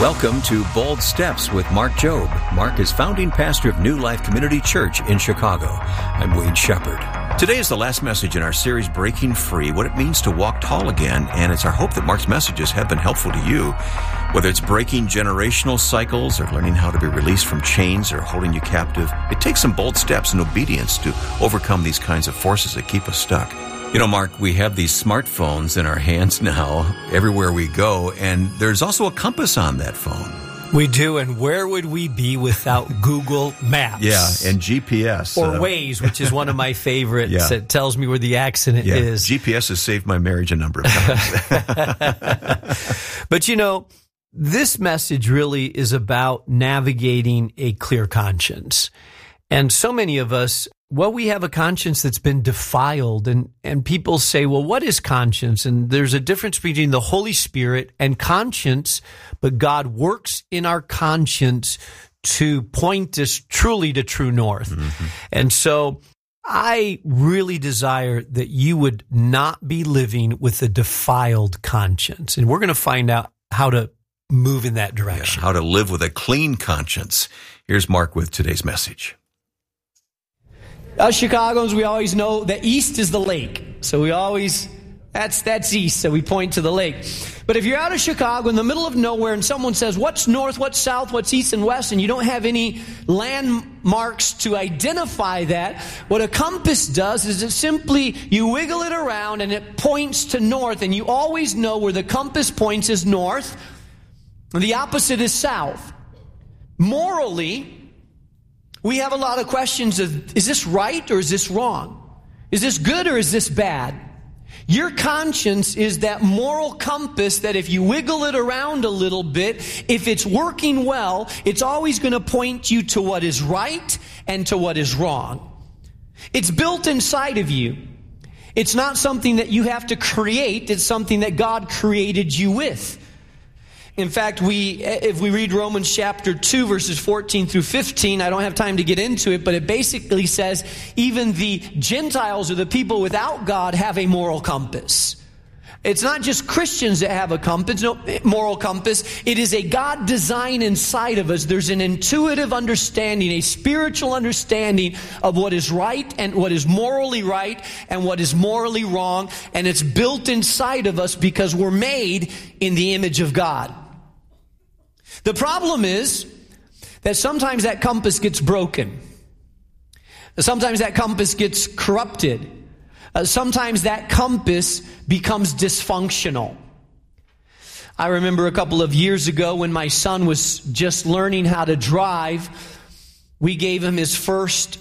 Welcome to Bold Steps with Mark Jobe. Mark is founding pastor of New Life Community Church in Chicago. I'm Wade Shepard. Today is the last message in our series, Breaking Free, what it means to walk tall again, and it's our hope that Mark's messages have been helpful to you, whether it's breaking generational cycles or learning how to be released from chains or holding you captive. It takes some bold steps and obedience to overcome these kinds of forces that keep us stuck. You know, Mark, we have these smartphones in our hands now, everywhere we go, and there's also a compass on that phone. We do, and where would we be without Google Maps? Yeah, and GPS. Or Waze, which is one of my favorites. Yeah. It tells me where the accident is. GPS has saved my marriage a number of times. But you know, this message really is about navigating a clear conscience. And so many of us, well, we have a conscience that's been defiled, and people say, well, what is conscience? And there's a difference between the Holy Spirit and conscience, but God works in our conscience to point us truly to true north. Mm-hmm. And so I really desire that you would not be living with a defiled conscience. And we're going to find out how to move in that direction. Yeah, how to live with a clean conscience. Here's Mark with today's message. Us Chicagoans, we always know that east is the lake. So we always, that's east, so we point to the lake. But if you're out of Chicago in the middle of nowhere and someone says, what's north, what's south, what's east and west, and you don't have any landmarks to identify that, what a compass does is it simply, you wiggle it around and it points to north, and you always know where the compass points is north, and the opposite is south. Morally, we have a lot of questions of, is this right or is this wrong? Is this good or is this bad? Your conscience is that moral compass that if you wiggle it around a little bit, if it's working well, it's always going to point you to what is right and to what is wrong. It's built inside of you. It's not something that you have to create. It's something that God created you with. In fact, if we read Romans chapter 2, verses 14 through 15, I don't have time to get into it, but it basically says even the Gentiles or the people without God have a moral compass. It's not just Christians that have a compass, no moral compass. It is a God design inside of us. There's an intuitive understanding, a spiritual understanding of what is right and what is morally right and what is morally wrong. And it's built inside of us because we're made in the image of God. The problem is that sometimes that compass gets broken. Sometimes that compass gets corrupted. Sometimes that compass becomes dysfunctional. I remember a couple of years ago when my son was just learning how to drive, we gave him his first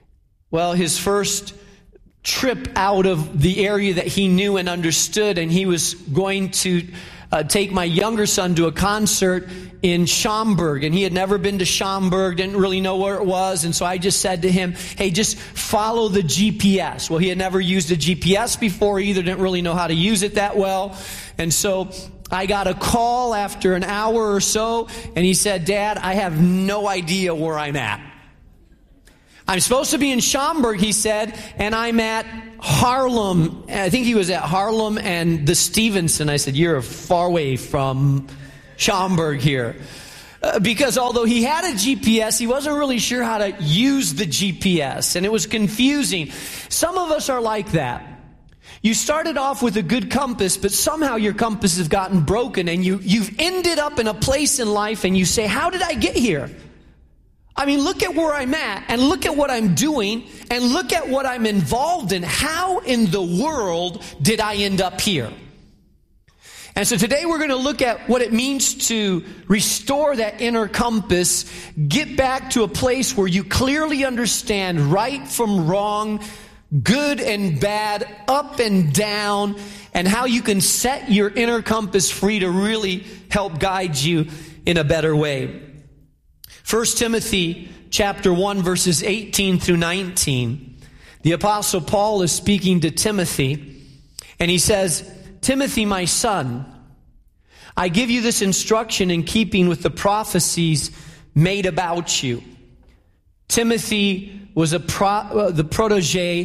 trip out of the area that he knew and understood, and he was going to take my younger son to a concert in Schaumburg, and he had never been to Schaumburg, didn't really know where it was, and so I just said to him, hey, just follow the GPS. Well, he had never used a GPS before either, didn't really know how to use it that well, and so I got a call after an hour or so, and he said, Dad, I have no idea where I'm at. I'm supposed to be in Schaumburg, he said, and I'm at Harlem. I think he was at Harlem and the Stevenson. I said, you're far away from Schaumburg here. Because although he had a GPS, he wasn't really sure how to use the GPS, and it was confusing. Some of us are like that. You started off with a good compass, but somehow your compass has gotten broken, and you've ended up in a place in life, and you say, how did I get here? I mean, look at where I'm at, and look at what I'm doing, and look at what I'm involved in. How in the world did I end up here? And so today we're going to look at what it means to restore that inner compass, get back to a place where you clearly understand right from wrong, good and bad, up and down, and how you can set your inner compass free to really help guide you in a better way. 1 Timothy chapter 1, verses 18 through 19. The Apostle Paul is speaking to Timothy, and he says, Timothy, my son, I give you this instruction in keeping with the prophecies made about you. Timothy was the protege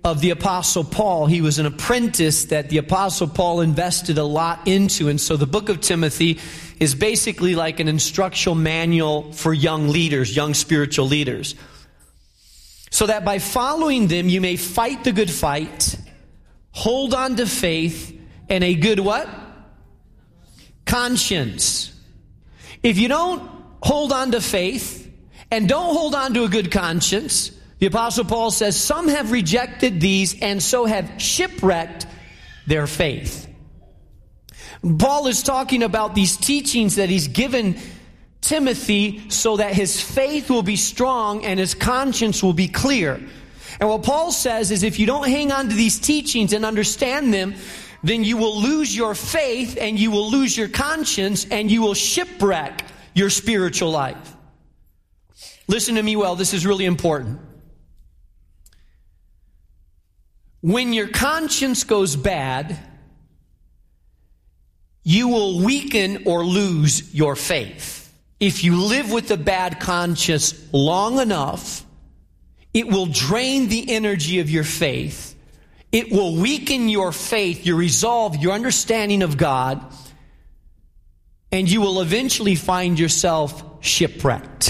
of the Apostle Paul. He was an apprentice that the Apostle Paul invested a lot into. And so the book of Timothy is basically like an instructional manual for young leaders, young spiritual leaders. So that by following them, you may fight the good fight, hold on to faith, and a good what? Conscience. If you don't hold on to faith and don't hold on to a good conscience, the Apostle Paul says, some have rejected these and so have shipwrecked their faith. Paul is talking about these teachings that he's given Timothy so that his faith will be strong and his conscience will be clear. And what Paul says is if you don't hang on to these teachings and understand them, then you will lose your faith and you will lose your conscience and you will shipwreck your spiritual life. Listen to me well, this is really important. When your conscience goes bad, you will weaken or lose your faith. If you live with a bad conscience long enough, it will drain the energy of your faith. It will weaken your faith, your resolve, your understanding of God, and you will eventually find yourself shipwrecked.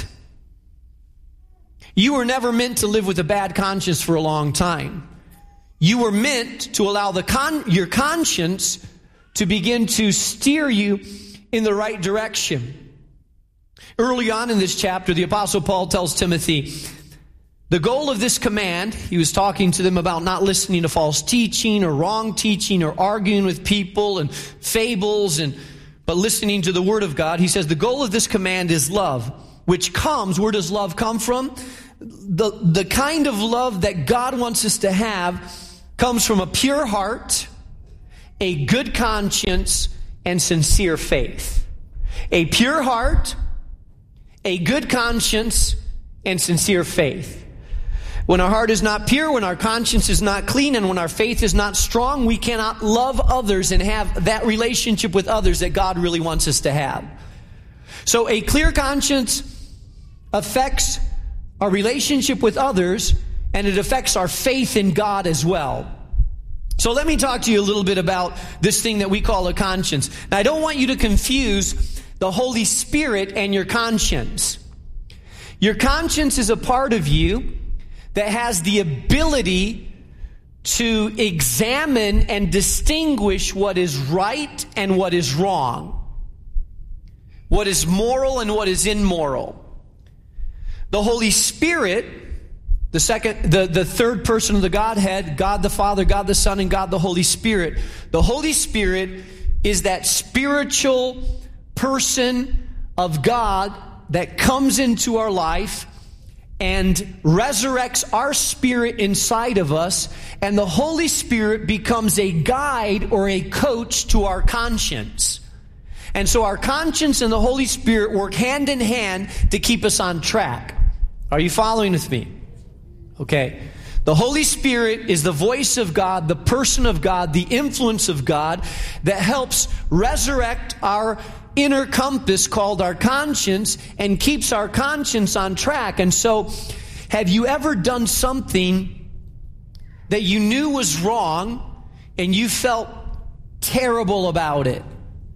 You were never meant to live with a bad conscience for a long time. You were meant to allow your conscience to begin to steer you in the right direction. Early on in this chapter, the Apostle Paul tells Timothy, the goal of this command, he was talking to them about not listening to false teaching or wrong teaching or arguing with people and fables, but listening to the Word of God. He says the goal of this command is love, which comes, where does love come from? The kind of love that God wants us to have comes from a pure heart, a good conscience, and sincere faith. A pure heart, a good conscience, and sincere faith. When our heart is not pure, when our conscience is not clean, and when our faith is not strong, we cannot love others and have that relationship with others that God really wants us to have. So a clear conscience affects our relationship with others, and it affects our faith in God as well. So let me talk to you a little bit about this thing that we call a conscience. Now, I don't want you to confuse the Holy Spirit and your conscience. Your conscience is a part of you that has the ability to examine and distinguish what is right and what is wrong, what is moral and what is immoral. The Holy Spirit, the third person of the Godhead, God the Father, God the Son, and God the Holy Spirit. The Holy Spirit is that spiritual person of God that comes into our life and resurrects our spirit inside of us, and the Holy Spirit becomes a guide or a coach to our conscience. And so our conscience and the Holy Spirit work hand in hand to keep us on track. Are you following with me? Okay. The Holy Spirit is the voice of God, the person of God, the influence of God that helps resurrect our inner compass called our conscience and keeps our conscience on track. And so, have you ever done something that you knew was wrong and you felt terrible about it?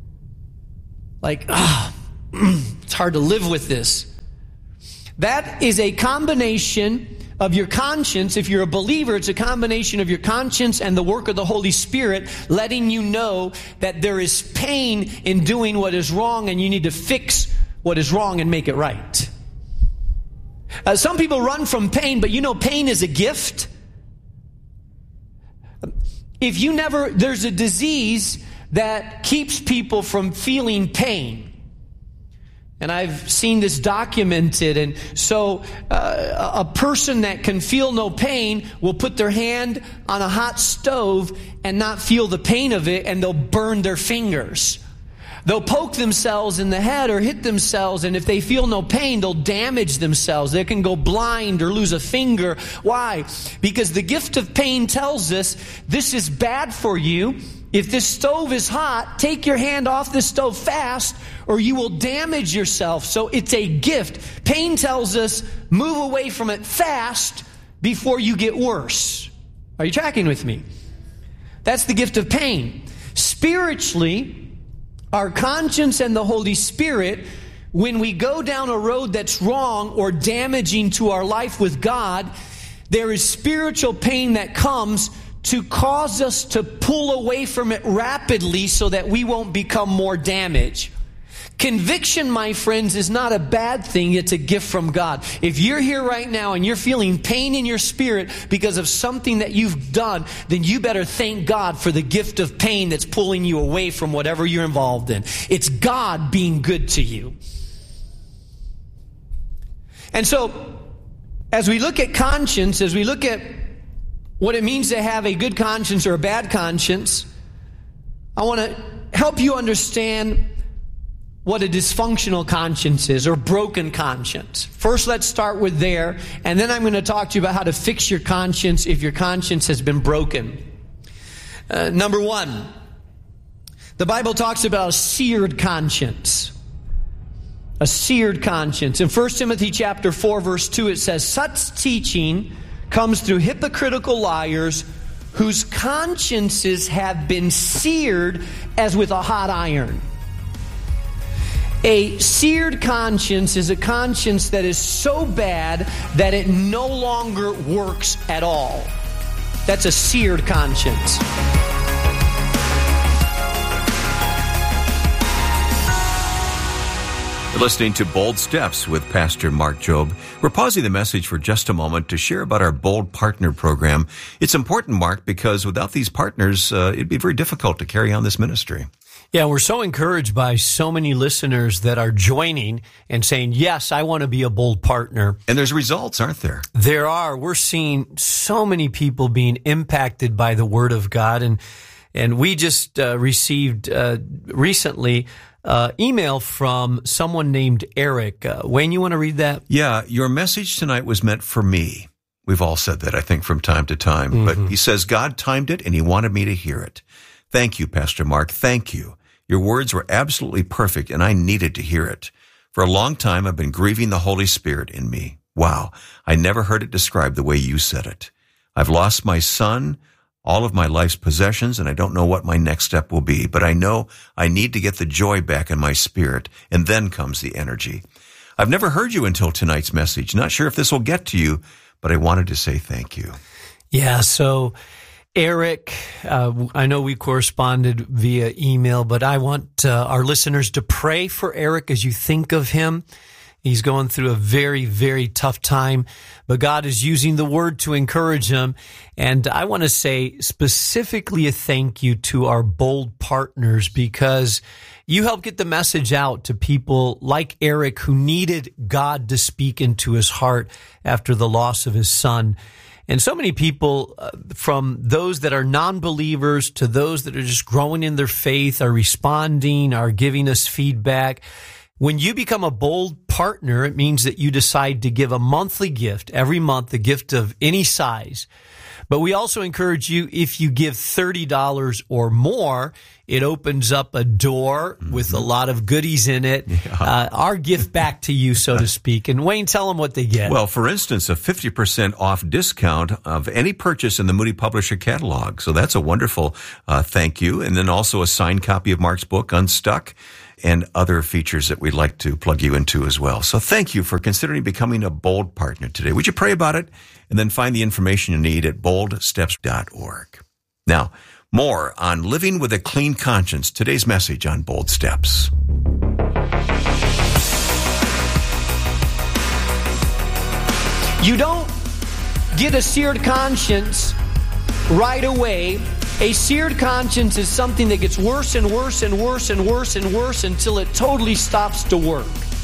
Like, it's hard to live with this. That is a combination of your conscience. If you're a believer, it's a combination of your conscience and the work of the Holy Spirit letting you know that there is pain in doing what is wrong and you need to fix what is wrong and make it right. Some people run from pain, but you know pain is a gift. There's a disease that keeps people from feeling pain. And I've seen this documented. And so a person that can feel no pain will put their hand on a hot stove and not feel the pain of it, and they'll burn their fingers. They'll poke themselves in the head or hit themselves, and if they feel no pain, they'll damage themselves. They can go blind or lose a finger. Why? Because the gift of pain tells us this is bad for you. If this stove is hot, take your hand off the stove fast or you will damage yourself. So it's a gift. Pain tells us move away from it fast before you get worse. Are you tracking with me? That's the gift of pain. Spiritually, our conscience and the Holy Spirit, when we go down a road that's wrong or damaging to our life with God, there is spiritual pain that comes to cause us to pull away from it rapidly so that we won't become more damaged. Conviction, my friends, is not a bad thing. It's a gift from God. If you're here right now and you're feeling pain in your spirit because of something that you've done, then you better thank God for the gift of pain that's pulling you away from whatever you're involved in. It's God being good to you. And so, as we look at conscience, as we look at what it means to have a good conscience or a bad conscience, I want to help you understand what a dysfunctional conscience is, or broken conscience. First, let's start with there, and then I'm going to talk to you about how to fix your conscience if your conscience has been broken. Number one, the Bible talks about a seared conscience. A seared conscience. In 1 Timothy chapter 4, verse 2, it says, "Such teaching comes through hypocritical liars whose consciences have been seared as with a hot iron." A seared conscience is a conscience that is so bad that it no longer works at all. That's a seared conscience. You're listening to Bold Steps with Pastor Mark Jobe. We're pausing the message for just a moment to share about our Bold Partner program. It's important, Mark, because without these partners, it'd be very difficult to carry on this ministry. Yeah, we're so encouraged by so many listeners that are joining and saying, yes, I want to be a Bold Partner. And there's results, aren't there? There are. We're seeing so many people being impacted by the Word of God. And we just received recently email from someone named Eric. Wayne, you want to read that? Yeah, your message tonight was meant for me. We've all said that, I think, from time to time. Mm-hmm. But he says God timed it and he wanted me to hear it. Thank you, Pastor Mark. Thank you. Your words were absolutely perfect, and I needed to hear it. For a long time, I've been grieving the Holy Spirit in me. Wow, I never heard it described the way you said it. I've lost my son, all of my life's possessions, and I don't know what my next step will be, but I know I need to get the joy back in my spirit, and then comes the energy. I've never heard you until tonight's message. Not sure if this will get to you, but I wanted to say thank you. Yeah, so Eric, I know we corresponded via email, but I want our listeners to pray for Eric as you think of him. He's going through a very, very tough time, but God is using the Word to encourage him. And I want to say specifically a thank you to our Bold Partners, because you help get the message out to people like Eric who needed God to speak into his heart after the loss of his son. And so many people, from those that are non-believers to those that are just growing in their faith, are responding, are giving us feedback. When you become a Bold Partner, it means that you decide to give a monthly gift, every month, a gift of any size. But we also encourage you, if you give $30 or more, it opens up a door with a lot of goodies in it. Yeah. Our gift back to you, so to speak. And Wayne, tell them what they get. Well, for instance, a 50% off discount of any purchase in the Moody Publisher catalog. So that's a wonderful thank you. And then also a signed copy of Mark's book, Unstuck, and other features that we'd like to plug you into as well. So thank you for considering becoming a Bold Partner today. Would you pray about it? And then find the information you need at boldsteps.org. Now, more on living with a clean conscience. Today's message on Bold Steps. You don't get a seared conscience right away. A seared conscience is something that gets worse and worse and worse and worse and worse until it totally stops to work.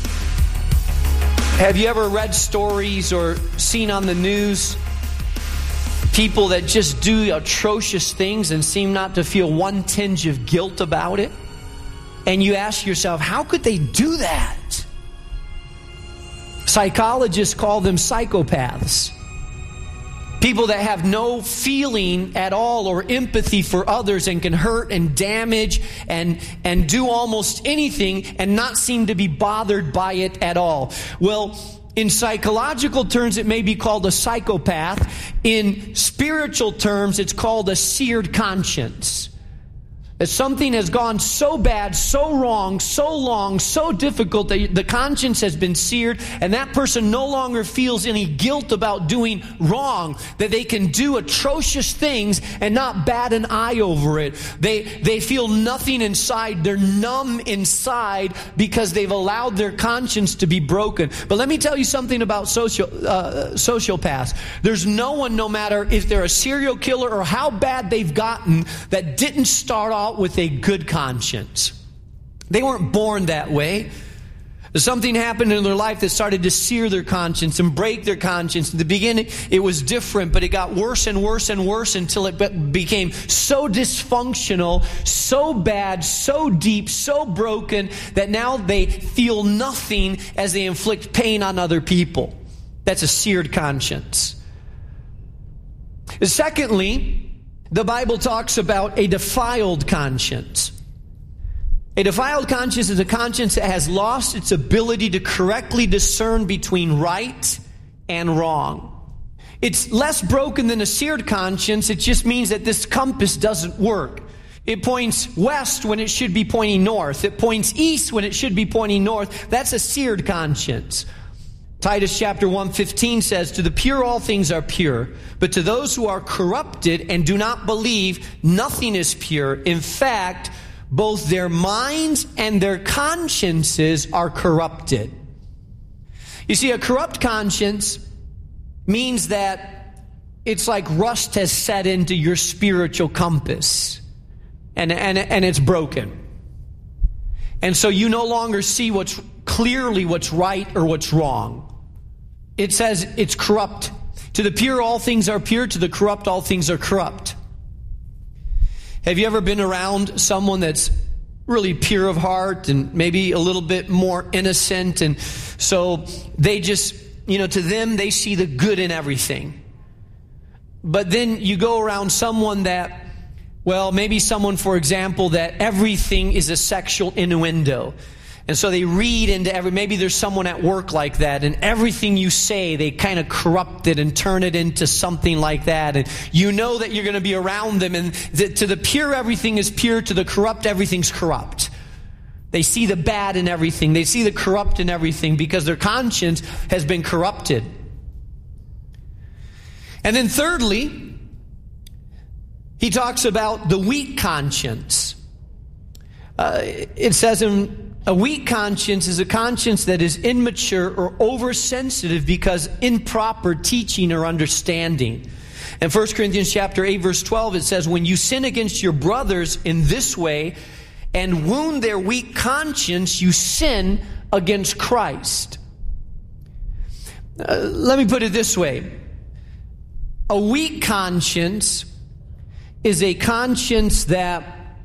Have you ever read stories or seen on the news people that just do atrocious things and seem not to feel one tinge of guilt about it? And you ask yourself, how could they do that? Psychologists call them psychopaths. People that have no feeling at all or empathy for others and can hurt and damage and do almost anything and not seem to be bothered by it at all. Well, In psychological terms, it may be called a psychopath. In spiritual terms, it's called a seared conscience. That something has gone so bad, so wrong, so long, so difficult that the conscience has been seared, and that person no longer feels any guilt about doing wrong, that they can do atrocious things and not bat an eye over it. They feel nothing inside. They're numb inside because they've allowed their conscience to be broken. But let me tell you something about sociopaths. There's no one, no matter if they're a serial killer or how bad they've gotten, that didn't start off with a good conscience. They weren't born that way. Something happened in their life that started to sear their conscience and break their conscience. In the beginning, it was different, but it got worse and worse and worse until it became so dysfunctional, so bad, so deep, so broken, that now they feel nothing as they inflict pain on other people. That's a seared conscience. Secondly, the Bible talks about a defiled conscience. A defiled conscience is a conscience that has lost its ability to correctly discern between right and wrong. It's less broken than a seared conscience. It just means that this compass doesn't work. It points west when it should be pointing north. It points east when it should be pointing north. That's a seared conscience. Titus chapter 1:15 says, "To the pure all things are pure, but to those who are corrupted and do not believe, nothing is pure. In fact, both their minds and their consciences are corrupted." You see, a corrupt conscience means that it's like rust has set into your spiritual compass, and it's broken. And so you no longer see what's right or what's wrong. It says it's corrupt. To the pure, all things are pure. To the corrupt, all things are corrupt. Have you ever been around someone that's really pure of heart and maybe a little bit more innocent? And so they just, to them, they see the good in everything. But then you go around someone that, maybe someone, for example, that everything is a sexual innuendo. And so they read into maybe there's someone at work like that, and everything you say, they kind of corrupt it and turn it into something like that. And you know that you're going to be around them, and to the pure, everything is pure. To the corrupt, everything's corrupt. They see the bad in everything. They see the corrupt in everything because their conscience has been corrupted. And then thirdly, he talks about the weak conscience. It says a weak conscience is a conscience that is immature or oversensitive because improper teaching or understanding. In 1 Corinthians chapter 8, verse 12, it says, "When you sin against your brothers in this way and wound their weak conscience, you sin against Christ." Let me put it this way. A weak conscience is a conscience that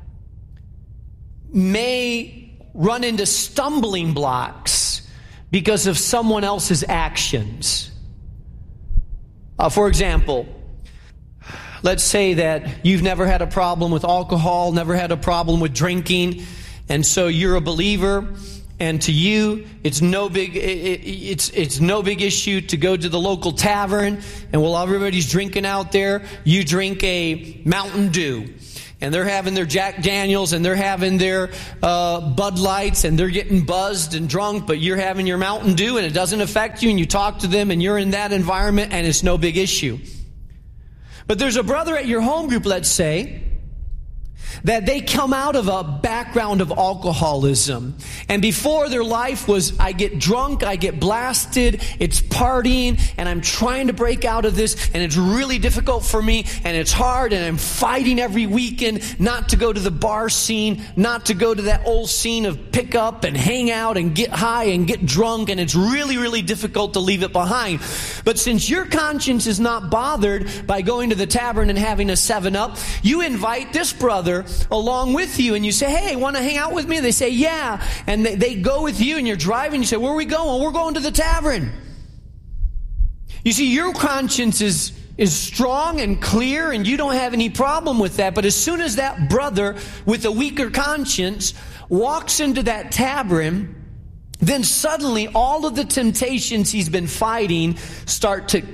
may run into stumbling blocks because of someone else's actions. For example, let's say that you've never had a problem with alcohol, never had a problem with drinking, and so you're a believer, and to you it's no big issue to go to the local tavern, and while everybody's drinking out there, you drink a Mountain Dew. And they're having their Jack Daniels, and they're having their Bud Lights, and they're getting buzzed and drunk, but you're having your Mountain Dew, and it doesn't affect you, and you talk to them, and you're in that environment, and it's no big issue. But there's a brother at your home group, let's say, that they come out of a background of alcoholism. And before, their life was, I get drunk, I get blasted, it's partying, and I'm trying to break out of this, and it's really difficult for me, and it's hard, and I'm fighting every weekend not to go to the bar scene, not to go to that old scene of pick up and hang out and get high and get drunk, and it's really, really difficult to leave it behind. But since your conscience is not bothered by going to the tavern and having a 7-Up, you invite this brother along with you, and you say, "Hey, want to hang out with me?" They say, "Yeah." And they go with you, and you're driving. You say, "Where are we going?" "We're going to the tavern." You see, your conscience is strong and clear, and you don't have any problem with that. But as soon as that brother with a weaker conscience walks into that tavern, then suddenly all of the temptations he's been fighting start to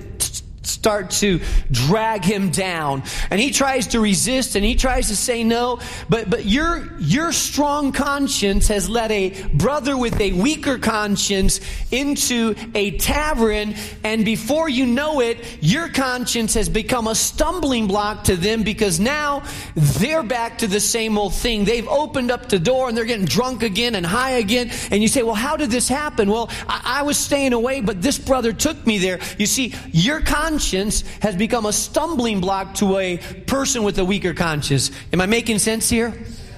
drag him down, and he tries to resist and he tries to say no, but your strong conscience has led a brother with a weaker conscience into a tavern, and before you know it, your conscience has become a stumbling block to them, because now they're back to the same old thing. They've opened up the door and they're getting drunk again and high again, and you say, well, how did this happen? Well, I was staying away, but this brother took me there. You see, your conscience has become a stumbling block to a person with a weaker conscience. Am I making sense here?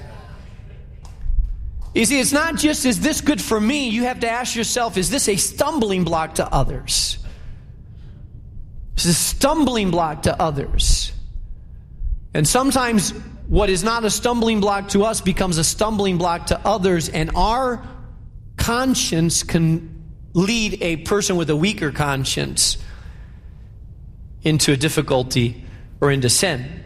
You see, it's not just, is this good for me? You have to ask yourself, is this a stumbling block to others? It's a stumbling block to others. And sometimes what is not a stumbling block to us becomes a stumbling block to others, and our conscience can lead a person with a weaker conscience into a difficulty or into sin.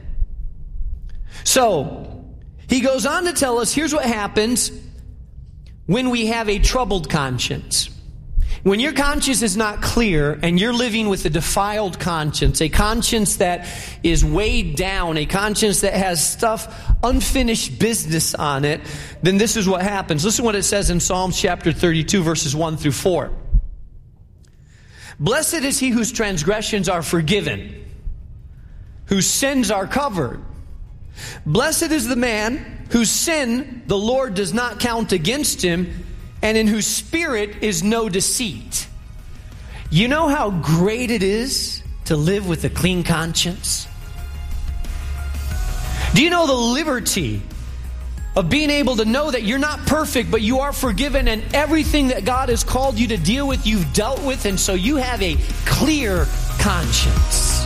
So, he goes on to tell us, here's what happens when we have a troubled conscience. When your conscience is not clear and you're living with a defiled conscience, a conscience that is weighed down, a conscience that has stuff, unfinished business on it, then this is what happens. Listen to what it says in Psalms chapter 32, verses 1 through 4. Blessed is he whose transgressions are forgiven, whose sins are covered. Blessed is the man whose sin the Lord does not count against him, and in whose spirit is no deceit. You know how great it is to live with a clean conscience? Do you know the liberty of being able to know that you're not perfect, but you are forgiven, and everything that God has called you to deal with, you've dealt with, and so you have a clear conscience.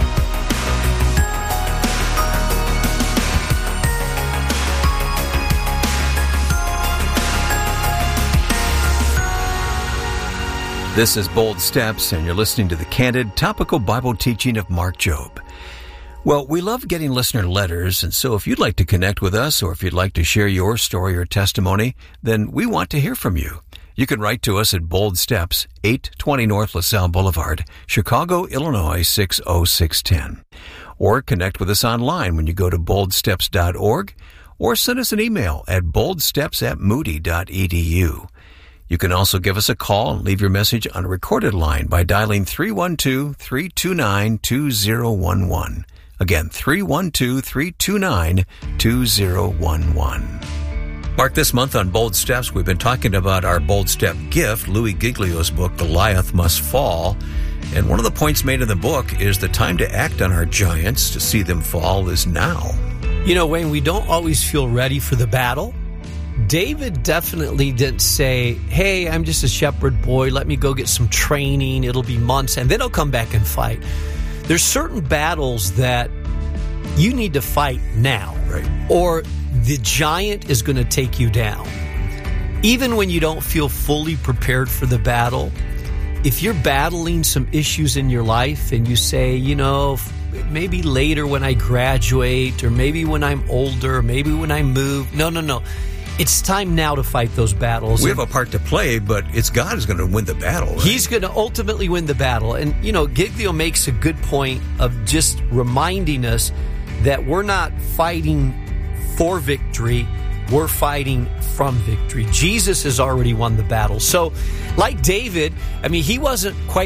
This is Bold Steps, and you're listening to the candid, topical Bible teaching of Mark Jobe. Well, we love getting listener letters, and so if you'd like to connect with us, or if you'd like to share your story or testimony, then we want to hear from you. You can write to us at Bold Steps, 820 North LaSalle Boulevard, Chicago, Illinois, 60610. Or connect with us online when you go to boldsteps.org, or send us an email at boldsteps@moody.edu. You can also give us a call and leave your message on a recorded line by dialing 312-329-2011. Again, 312-329-2011. Mark, this month on Bold Steps, we've been talking about our Bold Step gift, Louis Giglio's book, Goliath Must Fall. And one of the points made in the book is the time to act on our giants, to see them fall, is now. You know, Wayne, we don't always feel ready for the battle. David definitely didn't say, hey, I'm just a shepherd boy, let me go get some training, it'll be months, and then I'll come back and fight. There's certain battles that you need to fight now, right? Or the giant is going to take you down. Even when you don't feel fully prepared for the battle, if you're battling some issues in your life and you say, you know, maybe later when I graduate, or maybe when I'm older, or maybe when I move. No. It's time now to fight those battles. We have a part to play, but it's God who's going to win the battle. Right? He's going to ultimately win the battle. And, you know, Giglio makes a good point of just reminding us that we're not fighting for victory. We're fighting from victory. Jesus has already won the battle. So, like David, I mean, he wasn't quite